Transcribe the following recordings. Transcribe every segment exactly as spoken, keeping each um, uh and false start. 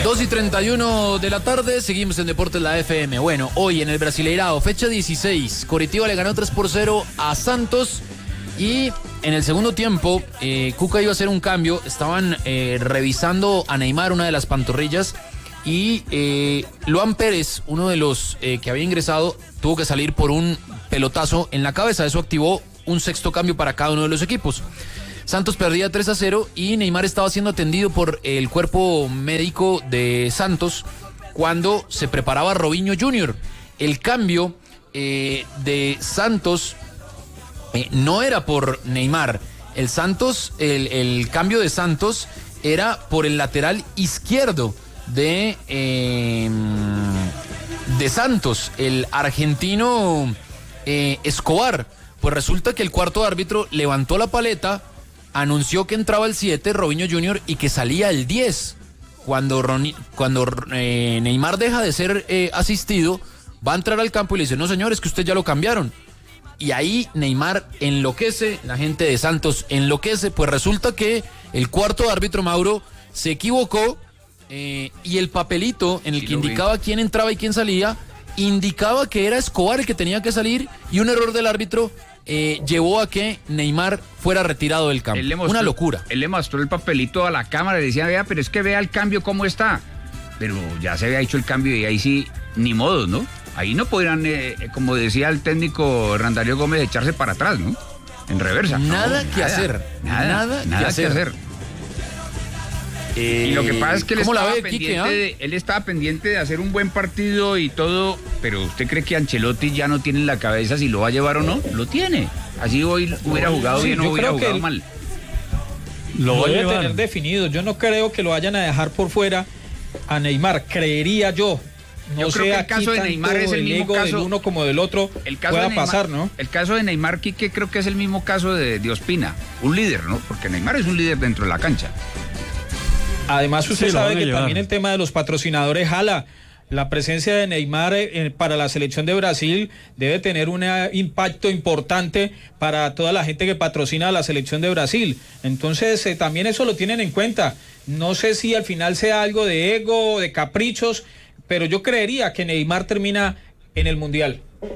dos y treinta y uno de la tarde, seguimos en Deportes La F M. Bueno, hoy en el Brasileirao, fecha dieciséis, Coritiba le ganó tres por cero a Santos y en el segundo tiempo eh, Cuca iba a hacer un cambio, estaban eh, revisando a Neymar una de las pantorrillas y eh, Luan Pérez, uno de los eh, que había ingresado, tuvo que salir por un pelotazo en la cabeza, eso activó un sexto cambio para cada uno de los equipos. Santos perdía tres a cero y Neymar estaba siendo atendido por el cuerpo médico de Santos cuando se preparaba Robinho junior El cambio eh, de Santos eh, no era por Neymar. El Santos, el, el cambio de Santos era por el lateral izquierdo de, eh, de Santos, el argentino eh, Escobar. Pues resulta que el cuarto árbitro levantó la paleta, anunció que entraba el siete, Robinho junior, y que salía el diez. Cuando, Ron, cuando eh, Neymar deja de ser eh, asistido, va a entrar al campo y le dice, no señor, es que usted ya lo cambiaron. Y ahí Neymar enloquece, la gente de Santos enloquece, pues resulta que el cuarto árbitro, Mauro, se equivocó eh, y el papelito en el sí, que indicaba vi. quién entraba y quién salía, indicaba que era Escobar el que tenía que salir y un error del árbitro Eh, llevó a que Neymar fuera retirado del campo. Mostró, una locura. Él le mostró el papelito a la cámara y decía, vea, pero es que vea el cambio cómo está. Pero ya se había hecho el cambio y ahí sí, ni modo, ¿no? Ahí no podrían, eh, como decía el técnico Hernán Darío Gómez, echarse para atrás, ¿no? En reversa. Nada no, que nada, hacer. Nada, nada, nada que, que hacer. hacer. Eh, y lo que pasa es que él estaba, ve, pendiente Quique, ¿ah? de, él estaba pendiente de hacer un buen partido y todo, pero ¿usted cree que Ancelotti ya no tiene en la cabeza si lo va a llevar o no? Lo tiene. Así hoy hubiera jugado sí, bien o hubiera jugado él, mal. Lo, lo debe tener definido. Yo no creo que lo vayan a dejar por fuera a Neymar, creería yo. No yo sé, creo que el caso de Neymar es el, el mismo caso del uno como del otro el caso pueda de Neymar, pasar, ¿no? El caso de Neymar, Quique, creo que es el mismo caso de, de Ospina, un líder, ¿no? Porque Neymar es un líder dentro de la cancha. Además, usted sí, sabe que llevar. también el tema de los patrocinadores jala. La presencia de Neymar eh, para la selección de Brasil debe tener un eh, impacto importante para toda la gente que patrocina a la selección de Brasil. Entonces, eh, también eso lo tienen en cuenta. No sé si al final sea algo de ego, de caprichos, pero yo creería que Neymar termina en el Mundial.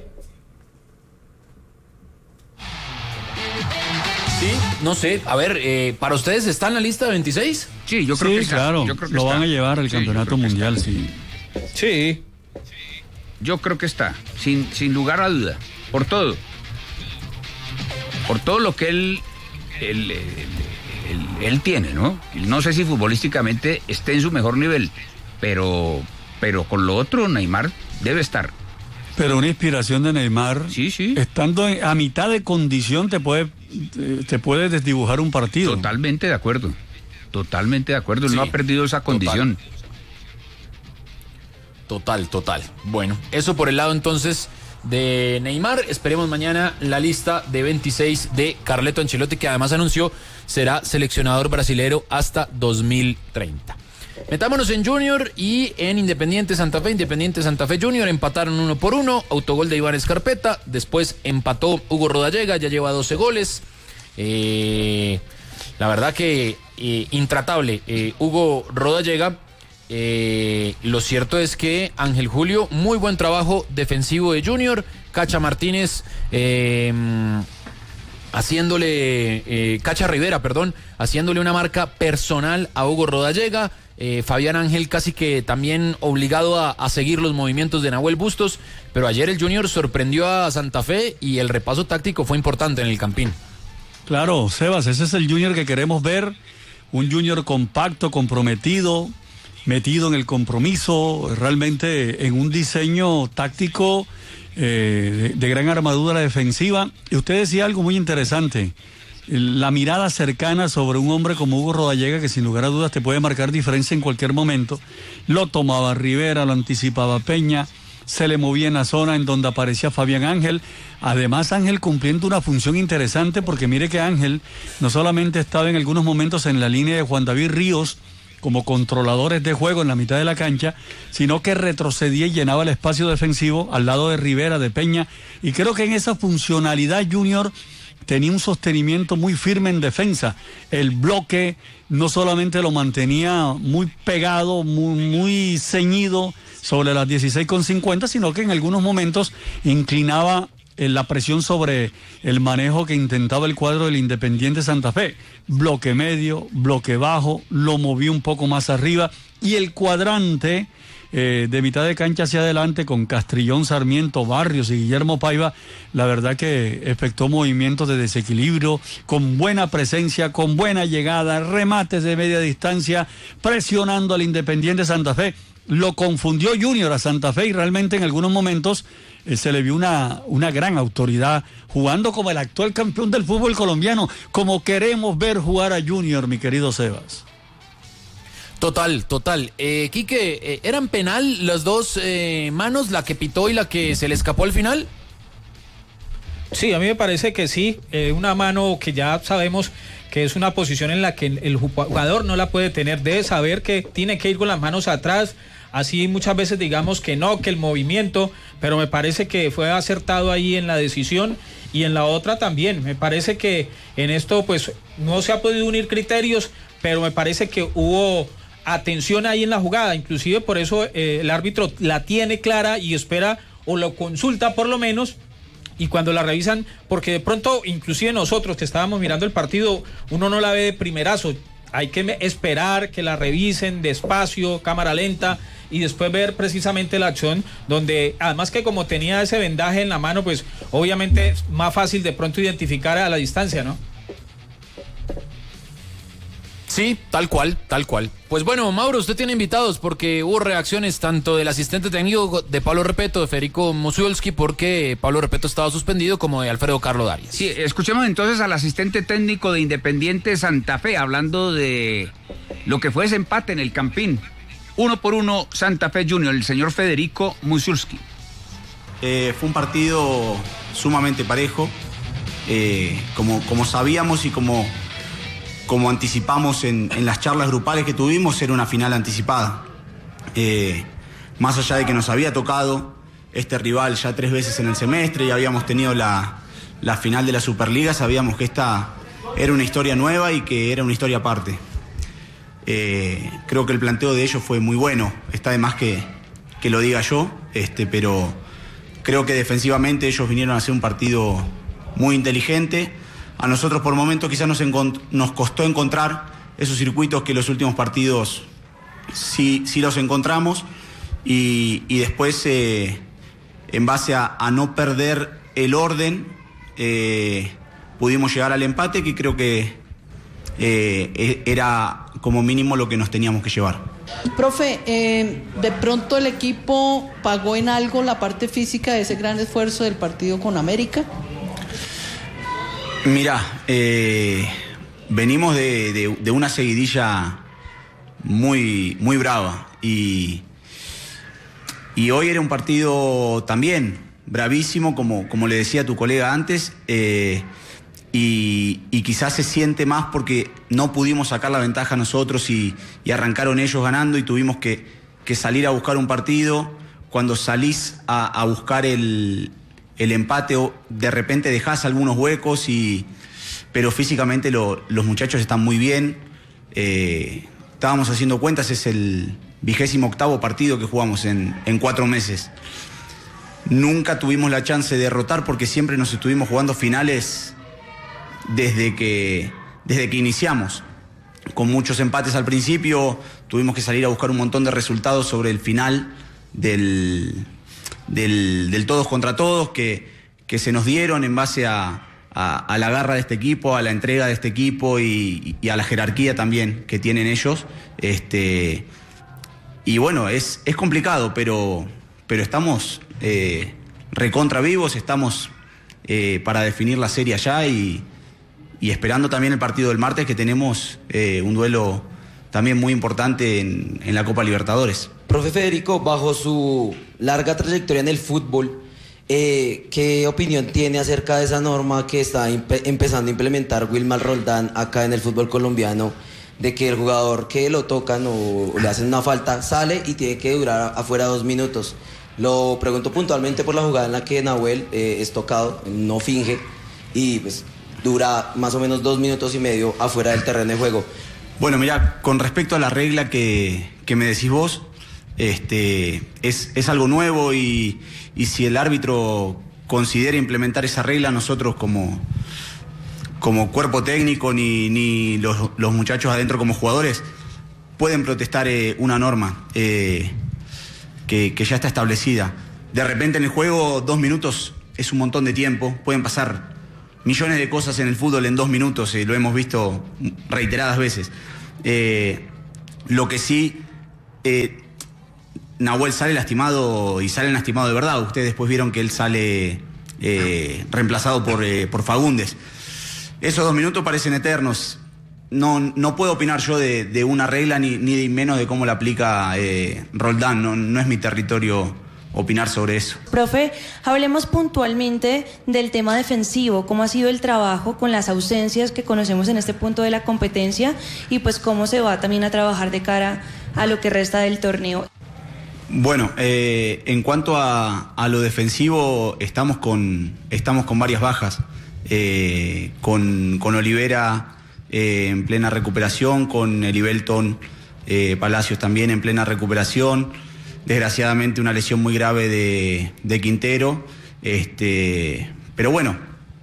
Sí, no sé. A ver, eh, ¿para ustedes está en la lista de veintiséis? Sí, yo creo sí, que está. claro. Yo creo que lo está. van a llevar al sí, campeonato mundial, sí. Sí. Yo creo que está, sin, sin lugar a duda, por todo. Por todo lo que él, él, él, él, él tiene, ¿no? No sé si futbolísticamente esté en su mejor nivel, pero, pero con lo otro Neymar debe estar. Pero una inspiración de Neymar, sí, sí. estando a mitad de condición te puede, te puede desdibujar un partido. Totalmente de acuerdo, totalmente de acuerdo, él sí, no ha perdido esa condición. Total, total. Bueno, eso por el lado entonces de Neymar. Esperemos mañana la lista de veintiséis de Carleto Ancelotti, que además anunció será seleccionador brasilero hasta dos mil treinta. Metámonos en Junior y en Independiente Santa Fe. Independiente Santa Fe Junior empataron uno por uno. Autogol de Iván Escarpeta. Después empató Hugo Rodallega, ya lleva doce goles. Eh, la verdad que eh, intratable eh, Hugo Rodallega. Eh, lo cierto es que Ángel Julio, muy buen trabajo defensivo de Junior. Cacha Martínez eh, haciéndole, eh, Cacha Rivera, perdón, haciéndole una marca personal a Hugo Rodallega. Eh, Fabián Ángel casi que también obligado a, a seguir los movimientos de Nahuel Bustos, pero ayer el Junior sorprendió a Santa Fe y el repaso táctico fue importante en el Campín. Claro, Sebas, ese es el Junior que queremos ver, un Junior compacto, comprometido, metido en el compromiso, realmente en un diseño táctico eh, de, de gran armadura defensiva. Y usted decía algo muy interesante, la mirada cercana sobre un hombre como Hugo Rodallega, que sin lugar a dudas te puede marcar diferencia en cualquier momento. Lo tomaba Rivera, lo anticipaba Peña, se le movía en la zona en donde aparecía Fabián Ángel. Además, Ángel cumpliendo una función interesante, porque mire que Ángel no solamente estaba en algunos momentos en la línea de Juan David Ríos como controladores de juego en la mitad de la cancha, sino que retrocedía y llenaba el espacio defensivo al lado de Rivera, de Peña, y creo que en esa funcionalidad Junior tenía un sostenimiento muy firme en defensa. El bloque no solamente lo mantenía muy pegado, muy, muy ceñido sobre las dieciséis con cincuenta, sino que en algunos momentos inclinaba la presión sobre el manejo que intentaba el cuadro del Independiente Santa Fe. Bloque medio, bloque bajo, lo moví un poco más arriba, y el cuadrante eh, de mitad de cancha hacia adelante con Castrillón, Sarmiento, Barrios y Guillermo Paiva, la verdad que efectuó movimientos de desequilibrio, con buena presencia, con buena llegada, remates de media distancia, presionando al Independiente Santa Fe. Lo confundió Junior a Santa Fe y realmente en algunos momentos eh, se le vio una, una gran autoridad jugando como el actual campeón del fútbol colombiano, como queremos ver jugar a Junior, mi querido Sebas. Total, total. Eh, Quique, eh, ¿eran penal las dos eh, manos, la que pitó y la que se le escapó al final? Sí, a mí me parece que sí, eh, una mano que ya sabemos que es una posición en la que el jugador no la puede tener, debe saber que tiene que ir con las manos atrás. Así muchas veces digamos que no, que el movimiento, pero me parece que fue acertado ahí en la decisión, y en la otra también. Me parece que en esto pues no se ha podido unir criterios, pero me parece que hubo atención ahí en la jugada, inclusive por eso eh, el árbitro la tiene clara y espera o lo consulta por lo menos, y cuando la revisan, porque de pronto inclusive nosotros que estábamos mirando el partido, uno no la ve de primerazo. Hay que esperar que la revisen despacio, cámara lenta, y después ver precisamente la acción, donde además que como tenía ese vendaje en la mano, pues obviamente es más fácil de pronto identificar a la distancia, ¿no? Sí, tal cual, tal cual. Pues bueno, Mauro, usted tiene invitados porque hubo reacciones tanto del asistente técnico de Pablo Repeto, de Federico Musiolski, porque Pablo Repeto estaba suspendido, como de Alfredo Carlos Arias. Sí, escuchemos entonces al asistente técnico de Independiente Santa Fe, hablando de lo que fue ese empate en el Campín. Uno por uno, Santa Fe Junior, el señor Federico Musiolski. Eh, fue un partido sumamente parejo, eh, como, como sabíamos y como... Como anticipamos en, en las charlas grupales que tuvimos, era una final anticipada. Eh, más allá de que nos había tocado este rival ya tres veces en el semestre y habíamos tenido la, la final de la Superliga, sabíamos que esta era una historia nueva y que era una historia aparte. Eh, creo que el planteo de ellos fue muy bueno, está de más que, que lo diga yo, este, pero creo que defensivamente ellos vinieron a hacer un partido muy inteligente. A nosotros por momentos quizás nos, nos costó encontrar esos circuitos que los últimos partidos sí, sí los encontramos, y, y después eh, en base a, a no perder el orden eh, pudimos llegar al empate, que creo que eh, era como mínimo lo que nos teníamos que llevar. Profe, eh, de pronto el equipo pagó en algo la parte física de ese gran esfuerzo del partido con América. Mirá, eh, venimos de, de, de una seguidilla muy, muy brava y, y hoy era un partido también bravísimo, como, como le decía a tu colega antes, eh, y, y quizás se siente más porque no pudimos sacar la ventaja nosotros y, y arrancaron ellos ganando y tuvimos que, que salir a buscar un partido. Cuando salís a, a buscar el... el empate, de repente dejás algunos huecos, y, pero físicamente lo, los muchachos están muy bien. Eh, estábamos haciendo cuentas, es el vigésimo octavo partido que jugamos en, en cuatro meses. Nunca tuvimos la chance de derrotar porque siempre nos estuvimos jugando finales desde que, desde que iniciamos. Con muchos empates al principio, tuvimos que salir a buscar un montón de resultados sobre el final del... Del, del todos contra todos que, que se nos dieron en base a, a, a la garra de este equipo, a la entrega de este equipo y, y a la jerarquía también que tienen ellos. Este, y bueno, es, es complicado, pero, pero estamos eh, recontra vivos, estamos eh, para definir la serie allá y, y esperando también el partido del martes, que tenemos eh, un duelo también muy importante en, en la Copa Libertadores. Profe Federico, bajo su larga trayectoria en el fútbol, eh, ¿qué opinión tiene acerca de esa norma que está empezando a implementar Wilmar Roldán acá en el fútbol colombiano, de que el jugador que lo tocan o, o le hacen una falta sale y tiene que durar afuera dos minutos? Lo pregunto puntualmente por la jugada en la que Nahuel eh, es tocado, no finge, y pues dura más o menos dos minutos y medio afuera del terreno de juego. Bueno, mira, con respecto a la regla que, que me decís vos, este, es, es algo nuevo y, y si el árbitro considera implementar esa regla, nosotros como, como cuerpo técnico ni, ni los, los muchachos adentro como jugadores pueden protestar eh, una norma eh, que, que ya está establecida. De repente en el juego dos minutos es un montón de tiempo, pueden pasar millones de cosas en el fútbol en dos minutos, y eh, lo hemos visto reiteradas veces. Eh, lo que sí, eh, Nahuel sale lastimado y sale lastimado de verdad. Ustedes después vieron que él sale eh, reemplazado por, eh, por Fagundes. Esos dos minutos parecen eternos. No, no puedo opinar yo de, de una regla ni, ni menos de cómo la aplica eh, Roldán. No, no es mi territorio opinar sobre eso. Profe, hablemos puntualmente del tema defensivo, cómo ha sido el trabajo con las ausencias que conocemos en este punto de la competencia y pues cómo se va también a trabajar de cara a lo que resta del torneo. Bueno, eh, en cuanto a, a lo defensivo, estamos con, estamos con varias bajas, eh, con, con Olivera eh, en plena recuperación, con Elibelton eh, Palacios también en plena recuperación. Desgraciadamente una lesión muy grave de, de Quintero, este, pero bueno,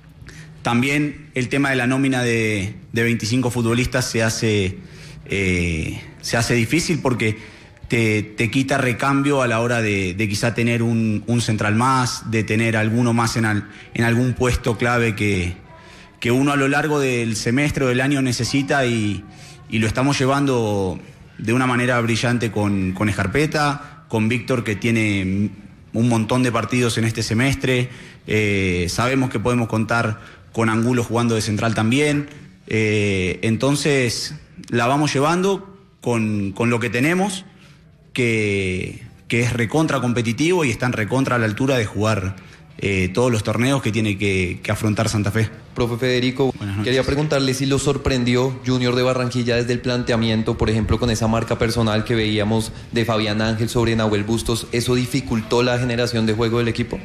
también el tema de la nómina de, de veinticinco futbolistas se hace, eh, se hace difícil porque te, te quita recambio a la hora de, de quizá tener un, un central más, de tener alguno más en, al, en algún puesto clave que, que uno a lo largo del semestre o del año necesita, y, y lo estamos llevando de una manera brillante con, con Escarpeta, con Víctor, que tiene un montón de partidos en este semestre. Eh, sabemos que podemos contar con Angulo jugando de central también. Eh, entonces la vamos llevando con, con lo que tenemos, que, que es recontra competitivo y están recontra a la altura de jugar eh, todos los torneos que tiene que, que afrontar Santa Fe. Profe Federico, quería preguntarle si lo sorprendió Junior de Barranquilla desde el planteamiento, por ejemplo, con esa marca personal que veíamos de Fabián Ángel sobre Nahuel Bustos. ¿Eso dificultó la generación de juego del equipo?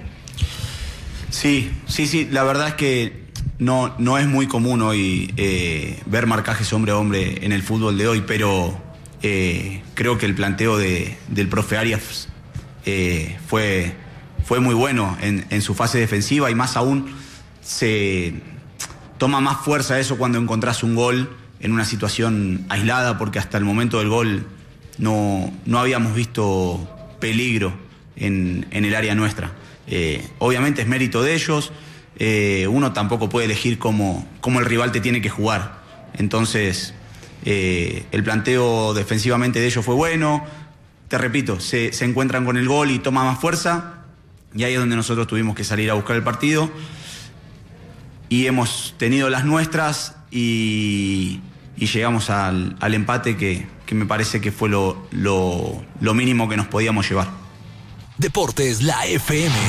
Sí, sí, sí. La verdad es que no, no es muy común hoy eh, ver marcajes hombre a hombre en el fútbol de hoy, pero eh, creo que el planteo de, del profe Arias eh, fue, fue muy bueno en, en su fase defensiva, y más aún se toma más fuerza eso cuando encontrás un gol en una situación aislada, porque hasta el momento del gol no, no habíamos visto peligro en, en el área nuestra. Eh, obviamente es mérito de ellos, eh, uno tampoco puede elegir cómo, cómo el rival te tiene que jugar. Entonces eh, el planteo defensivamente de ellos fue bueno, te repito, se, se encuentran con el gol y toma más fuerza, y ahí es donde nosotros tuvimos que salir a buscar el partido. Y hemos tenido las nuestras y, y llegamos al, al empate que, que me parece que fue lo, lo, lo mínimo que nos podíamos llevar. Deportes, la F M.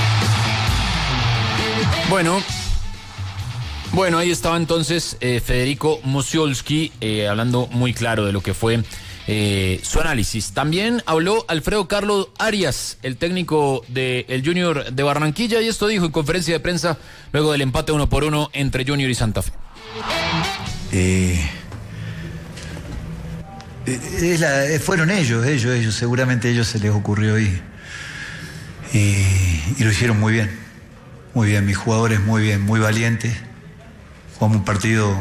Bueno, bueno, ahí estaba entonces eh, Federico Mosiolski eh, hablando muy claro de lo que fue eh, su análisis. También habló Alfredo Carlos Arias, el técnico del Junior de Barranquilla, y esto dijo en conferencia de prensa luego del empate uno por uno entre Junior y Santa Fe. Eh, es la, fueron ellos, ellos, ellos, seguramente a ellos se les ocurrió y, y, y lo hicieron muy bien, muy bien, mis jugadores muy bien, muy valientes. Jugamos un partido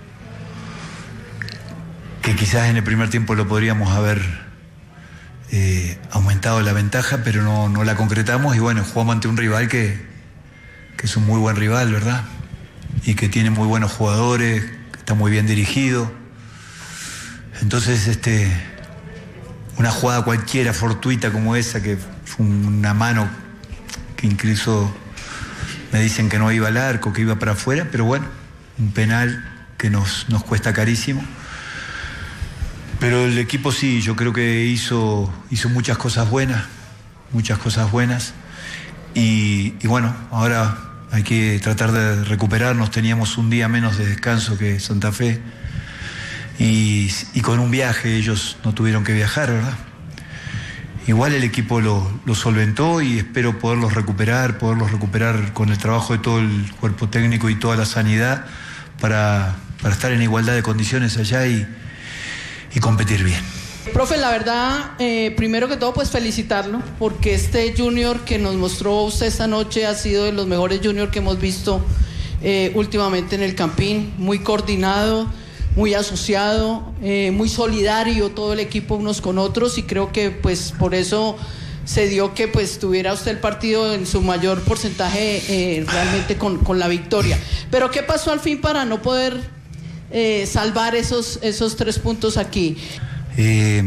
que quizás en el primer tiempo lo podríamos haber eh, aumentado la ventaja, pero no, no la concretamos, y bueno, jugamos ante un rival que, que es un muy buen rival, ¿verdad? Y que tiene muy buenos jugadores, que está muy bien dirigido. Entonces, este, una jugada cualquiera, fortuita como esa, que fue una mano que incluso me dicen que no iba al arco, que iba para afuera, pero bueno, un penal que nos, nos cuesta carísimo. Pero el equipo sí, yo creo que hizo, hizo muchas cosas buenas, muchas cosas buenas. Y, y bueno, ahora hay que tratar de recuperarnos. Teníamos un día menos de descanso que Santa Fe. Y, y con un viaje, ellos no tuvieron que viajar, ¿verdad? igual el equipo lo, lo solventó y espero poderlos recuperar, poderlos recuperar con el trabajo de todo el cuerpo técnico y toda la sanidad para, para estar en igualdad de condiciones allá y, y competir bien. Profe, la verdad, eh, primero que todo, pues felicitarlo, porque este junior que nos mostró usted esta noche ha sido de los mejores juniors que hemos visto eh, últimamente en el Campín, muy coordinado, muy asociado, eh, muy solidario todo el equipo unos con otros, y creo que pues por eso se dio que pues tuviera usted el partido en su mayor porcentaje eh, realmente con, con la victoria. Pero ¿qué pasó al fin para no poder eh, salvar esos, esos tres puntos aquí? Eh,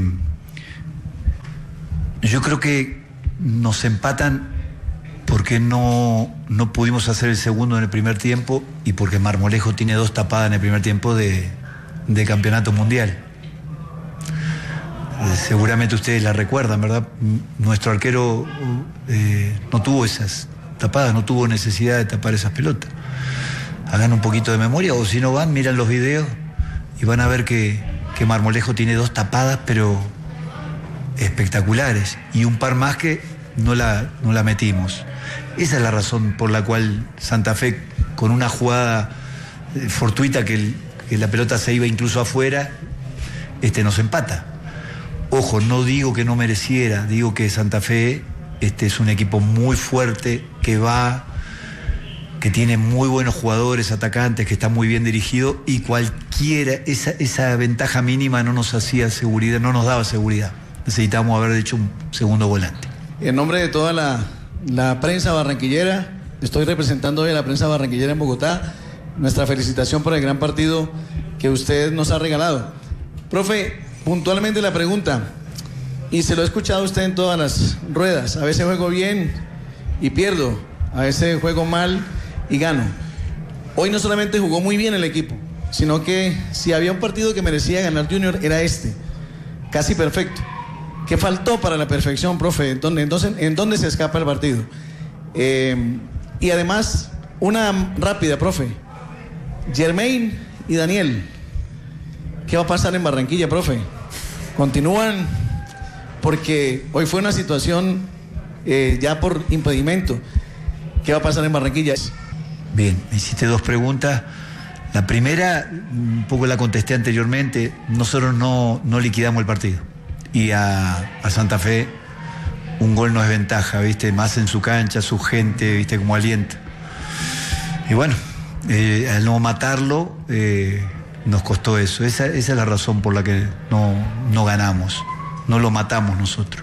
yo creo que nos empatan porque no, no pudimos hacer el segundo en el primer tiempo y porque Marmolejo tiene dos tapadas en el primer tiempo de, de campeonato mundial. Eh, seguramente ustedes la recuerdan, ¿verdad? Nuestro arquero eh, no tuvo esas tapadas, no tuvo necesidad de tapar esas pelotas. Hagan un poquito de memoria, o si no van, miran los videos y van a ver que que Marmolejo tiene dos tapadas, pero espectaculares, y un par más que no la, no la metimos. Esa es la razón por la cual Santa Fe, con una jugada fortuita que, el, que la pelota se iba incluso afuera, este, nos empata. Ojo, no digo que no mereciera, digo que Santa Fe este, es un equipo muy fuerte, que va, que tiene muy buenos jugadores, atacantes, que está muy bien dirigido, y cualquiera, esa, esa ventaja mínima no nos hacía seguridad, no nos daba seguridad. Necesitábamos haber hecho un segundo volante. En nombre de toda la, la prensa barranquillera, estoy representando hoy a la prensa barranquillera en Bogotá, nuestra felicitación por el gran partido que usted nos ha regalado. Profe, puntualmente la pregunta, y se lo he escuchado a usted en todas las ruedas, a veces juego bien y pierdo, a veces juego mal y gano. Hoy no solamente jugó muy bien el equipo, sino que si había un partido que merecía ganar Junior era este, casi perfecto. ¿Qué faltó para la perfección, profe? ¿Dónde, entonces, ¿en dónde se escapa el partido? Eh, y además, una rápida, profe. Jermaine y Daniel, ¿qué va a pasar en Barranquilla, profe? ¿Continúan? Porque hoy fue una situación eh, ya por impedimento. ¿Qué va a pasar en Barranquilla? Bien, me hiciste dos preguntas. La primera, un poco la contesté anteriormente, nosotros no, no liquidamos el partido. Y a, a Santa Fe un gol no es ventaja, ¿viste? Más en su cancha, su gente, ¿viste? Como alienta. Y bueno, eh, al no matarlo, eh, nos costó eso. Esa, esa es la razón por la que no, no ganamos. No lo matamos nosotros.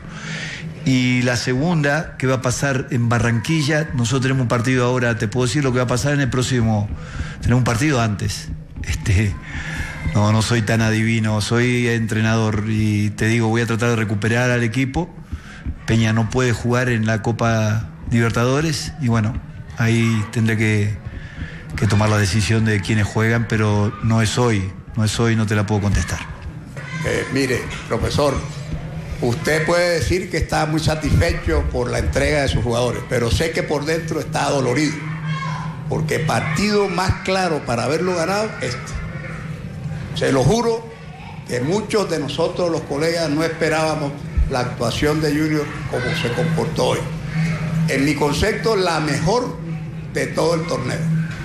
Y la segunda, ¿qué va a pasar en Barranquilla? Nosotros tenemos un partido ahora, te puedo decir lo que va a pasar en el próximo. Tenemos un partido antes. Este, no, no soy tan adivino, soy entrenador y te digo, voy a tratar de recuperar al equipo. Peña no puede jugar en la Copa Libertadores y bueno, ahí tendré que, que tomar la decisión de quiénes juegan, pero no es hoy, no es hoy, no te la puedo contestar. Eh, mire, profesor, usted puede decir que está muy satisfecho por la entrega de sus jugadores, pero sé que por dentro está dolorido, porque partido más claro para haberlo ganado, este. Se lo juro que muchos de nosotros, los colegas, no esperábamos la actuación de Junior como se comportó hoy. En mi concepto, la mejor de todo el torneo.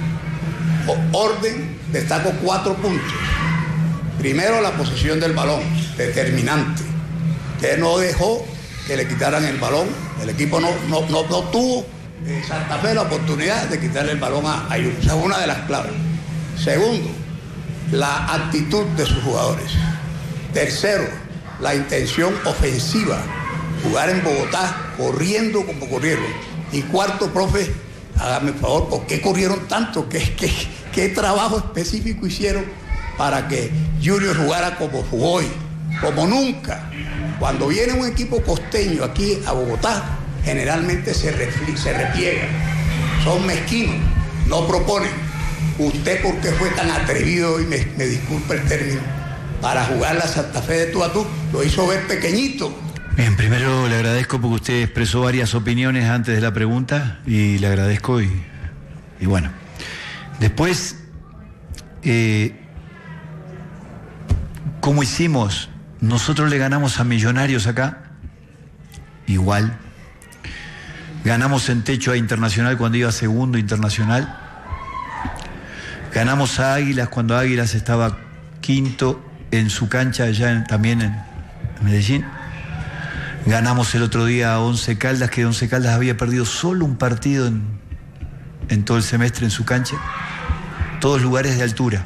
O orden, destaco cuatro puntos. Primero, la posesión del balón, determinante. Que no dejó que le quitaran el balón. El equipo no, no, no, no tuvo eh, Santa Fe la oportunidad de quitarle el balón a Junior. Esa es una de las claves. Segundo, la actitud de sus jugadores. Tercero, la intención ofensiva. Jugar en Bogotá corriendo como corrieron. Y cuarto, profe, hágame el favor, ¿por qué corrieron tanto? ¿Qué, qué, qué trabajo específico hicieron para que Junior jugara como jugó hoy? Como nunca. Cuando viene un equipo costeño aquí a Bogotá, generalmente se, refri- se repliega. Son mezquinos, no proponen. ¿Usted por qué fue tan atrevido, y me, me disculpa el término, para jugar la Santa Fe de tú a tú? Lo hizo ver pequeñito. Bien, primero le agradezco porque usted expresó varias opiniones antes de la pregunta y le agradezco y, y bueno. Después, eh, ¿cómo hicimos? Nosotros le ganamos a Millonarios acá igual. Ganamos en techo a Internacional cuando iba segundo Internacional. Ganamos a Águilas cuando Águilas estaba quinto en su cancha allá en, también en Medellín. Ganamos el otro día a Once Caldas, que Once Caldas había perdido solo un partido en, en todo el semestre en su cancha. Todos lugares de altura.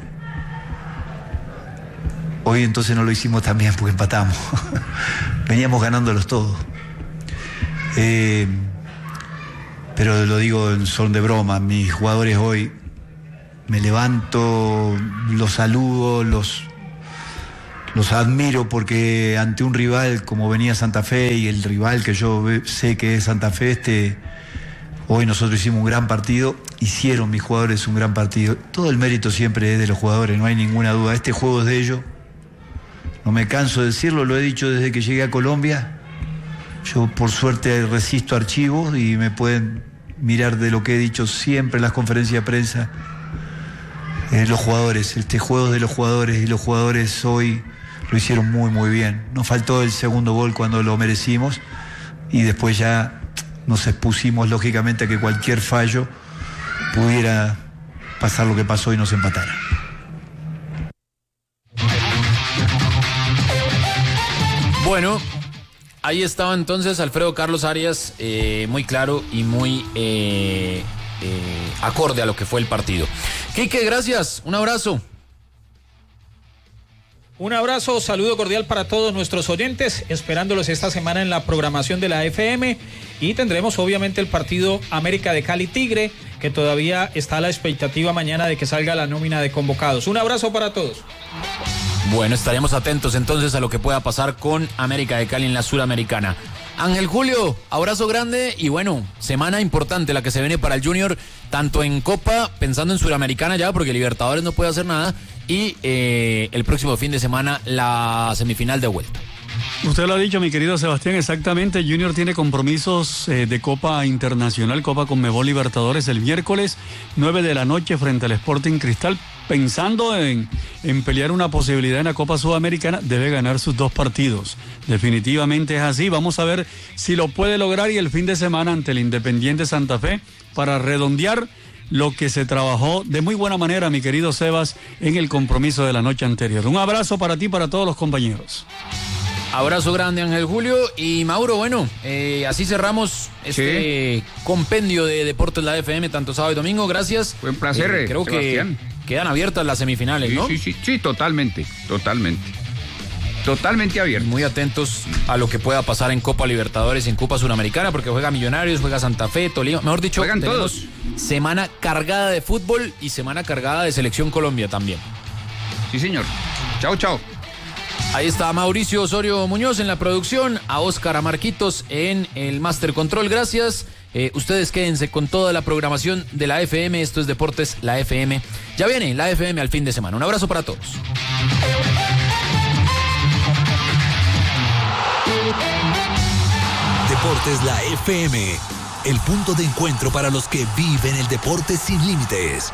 Hoy entonces no lo hicimos tan bien porque empatamos. Veníamos ganándolos todos. Eh, pero lo digo en son de broma. Mis jugadores hoy me levanto, los saludo, los... Los admiro porque ante un rival como venía Santa Fe y el rival que yo sé que es Santa Fe, este, hoy nosotros hicimos un gran partido, hicieron mis jugadores un gran partido. Todo el mérito siempre es de los jugadores, no hay ninguna duda. Este juego es de ellos, no me canso de decirlo, lo he dicho desde que llegué a Colombia. Yo por suerte resisto archivos y me pueden mirar de lo que he dicho siempre en las conferencias de prensa. Eh, los jugadores, este juego es de los jugadores y los jugadores hoy lo hicieron muy muy bien. Nos faltó el segundo gol cuando lo merecimos y después ya nos expusimos lógicamente a que cualquier fallo pudiera pasar lo que pasó y nos empatara. Bueno, ahí estaba entonces Alfredo Carlos Arias, eh, muy claro y muy eh, eh, acorde a lo que fue el partido. Quique, gracias, un abrazo. Un abrazo, saludo cordial para todos nuestros oyentes, esperándolos esta semana en la programación de la F M y tendremos obviamente el partido América de Cali Tigre, que todavía está a la expectativa mañana de que salga la nómina de convocados. Un abrazo para todos. Bueno, estaremos atentos entonces a lo que pueda pasar con América de Cali en la Suramericana. Ángel Julio, abrazo grande y bueno, semana importante la que se viene para el Junior, tanto en Copa, pensando en Suramericana ya, porque Libertadores no puede hacer nada, y eh, el próximo fin de semana la semifinal de vuelta. Usted lo ha dicho, mi querido Sebastián, exactamente. Junior tiene compromisos eh, de Copa Internacional, Copa Conmebol Libertadores el miércoles, nueve de la noche frente al Sporting Cristal. Pensando en, en pelear una posibilidad en la Copa Sudamericana, debe ganar sus dos partidos. Definitivamente es así. Vamos a ver si lo puede lograr y el fin de semana ante el Independiente Santa Fe para redondear lo que se trabajó de muy buena manera, mi querido Sebas, en el compromiso de la noche anterior. Un abrazo para ti y para todos los compañeros. Abrazo grande, Ángel Julio. Y Mauro, bueno, eh, así cerramos este sí. compendio de Deportes La F M, tanto sábado y domingo. Gracias. Fue un placer, eh, Creo Sebastián. que quedan abiertas las semifinales, sí, ¿no? Sí, sí, sí, totalmente, totalmente. Totalmente abierto. Muy atentos a lo que pueda pasar en Copa Libertadores y en Copa Suramericana, porque juega Millonarios, juega Santa Fe, Tolima. Mejor dicho, juegan tenemos todos. Semana cargada de fútbol y semana cargada de Selección Colombia también. Sí, señor. Chao, chao. Ahí está Mauricio Osorio Muñoz en la producción, a Óscar Amarquitos en el Master Control. Gracias. Eh, ustedes quédense con toda la programación de la F M. Esto es Deportes La F M. Ya viene la F M al fin de semana. Un abrazo para todos. Deportes La F M, el punto de encuentro para los que viven el deporte sin límites.